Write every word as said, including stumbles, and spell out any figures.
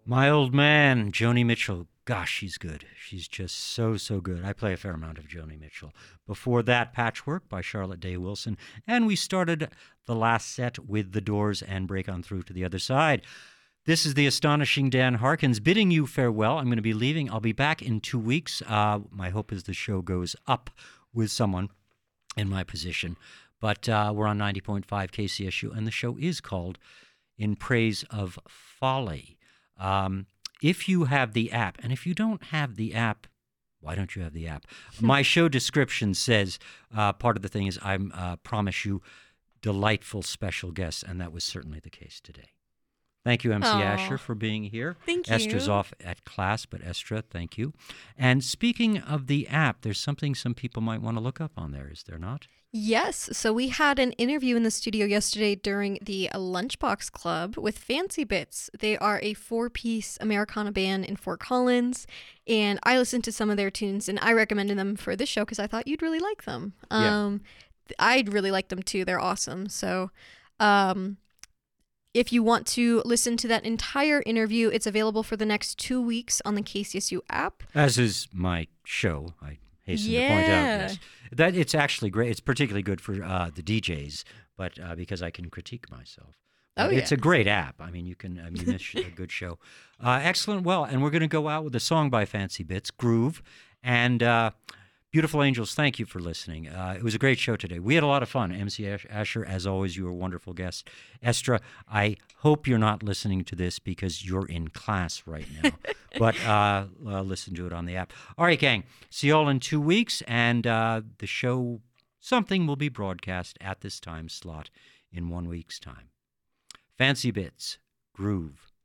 My old man, Joni Mitchell. Gosh, she's good. She's just so, so good. I play a fair amount of Joni Mitchell. Before that, Patchwork by Charlotte Day Wilson. And we started the last set with The Doors and Break On Through to the Other Side. This is the astonishing Dan Harkins bidding you farewell. I'm going to be leaving. I'll be back in two weeks. Uh, my hope is the show goes up with someone in my position. But uh, we're on ninety point five K C S U, and the show is called In Praise of Folly. Um, if you have the app, and if you don't have the app, why don't you have the app? My show description says uh, part of the thing is I uh, promise you delightful special guests, and that was certainly the case today. Thank you, M C Aw. Asher, for being here. Thank you. Estra's off at class, but Estra, thank you. And speaking of the app, there's something some people might want to look up on there, is there not? Yes. So we had an interview in the studio yesterday during the Lunchbox Club with Fancy Bits. They are a four-piece Americana band in Fort Collins, and I listened to some of their tunes, and I recommended them for this show because I thought you'd really like them. Yeah. Um, I'd really like them too. They're awesome. So um, if you want to listen to that entire interview, it's available for the next two weeks on the K C S U app. As is my show, I hasten to point out. Yeah. Yes. That it's actually great. It's particularly good for uh, the D Js, but uh, because I can critique myself. Oh, But It's yeah. a great app. I mean, you can. I mean, it's a good show. Uh, excellent. Well, and we're going to go out with a song by Fancy Bits, Groove, and uh, Beautiful Angels. Thank you for listening. Uh, it was a great show today. We had a lot of fun. M C Asher, as always, you were a wonderful guest. Estra, I hope you're not listening to this because you're in class right now, but uh, uh, listen to it on the app. All right, gang. See you all in two weeks, and uh, the show, something will be broadcast at this time slot in one week's time. Fancy Bits, Groove.